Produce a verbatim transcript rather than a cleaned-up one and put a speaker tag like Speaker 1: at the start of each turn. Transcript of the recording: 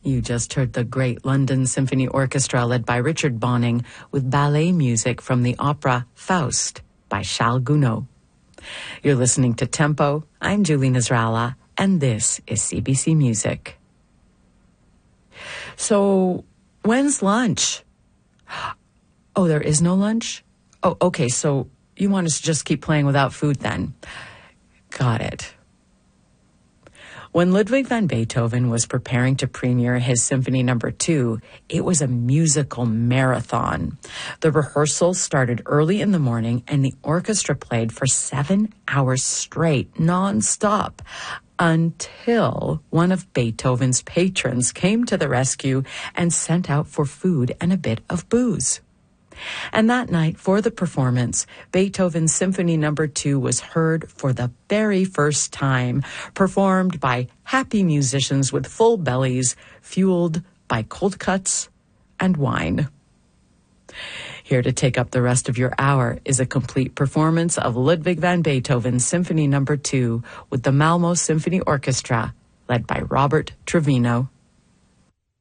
Speaker 1: You just heard the great London Symphony Orchestra led by Richard Bonning with ballet music from the opera Faust by Charles Gounod. You're listening to Tempo. I'm Julie Nasrallah, and this is C B C Music. So, when's lunch? Oh, there is no lunch? Oh, okay, so you want us to just keep playing without food then? Got it. When Ludwig van Beethoven was preparing to premiere his Symphony Number Two, it was a musical marathon. The rehearsals started early in the morning, and the orchestra played for seven hours straight, non-stop, until one of Beethoven's patrons came to the rescue and sent out for food and a bit of booze. And that night, for the performance, Beethoven's Symphony Number Two was heard for the very first time, performed by happy musicians with full bellies, fueled by cold cuts and wine. Here to take up the rest of your hour is a complete performance of Ludwig van Beethoven's Symphony Number Two with the Malmo Symphony Orchestra, led by Robert Trevino.